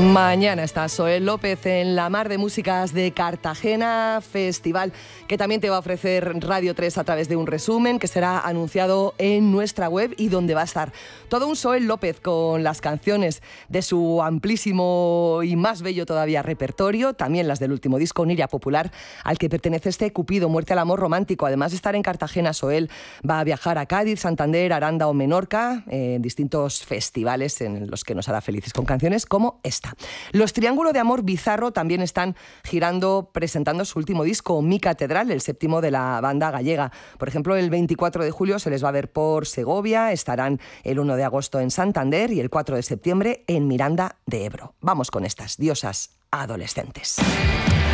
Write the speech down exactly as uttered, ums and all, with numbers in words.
Mañana está Soel López en la Mar de Músicas de Cartagena, festival que también te va a ofrecer Radio tres a través de un resumen que será anunciado en nuestra web y donde va a estar todo un Soel López con las canciones de su amplísimo y más bello todavía repertorio, también las del último disco Niria Popular, al que pertenece este Cupido, Muerte al Amor Romántico. Además de estar en Cartagena, Soel va a viajar a Cádiz, Santander, Aranda o Menorca, en eh, distintos festivales en los que nos hará felices con canciones como esta. Los Triángulo de Amor Bizarro también están girando, presentando su último disco, Mi Catedral, el séptimo de la banda gallega. Por ejemplo, el veinticuatro de julio se les va a ver por Segovia, estarán el uno de agosto en Santander y el cuatro de septiembre en Miranda de Ebro. Vamos con estas diosas adolescentes.